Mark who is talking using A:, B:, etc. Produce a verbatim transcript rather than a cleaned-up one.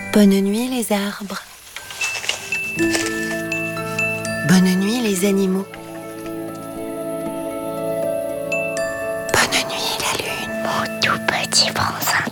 A: Bonne nuit les arbres. Bonne nuit les animaux. Bonne nuit la lune.
B: Mon tout petit prince